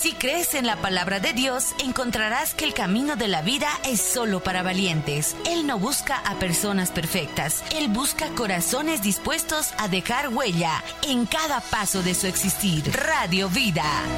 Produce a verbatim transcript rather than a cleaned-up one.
Si crees en la palabra de Dios, encontrarás que el camino de la vida es solo para valientes. Él no busca a personas perfectas. Él busca corazones dispuestos a dejar huella en cada paso de su existir. Radio Vida.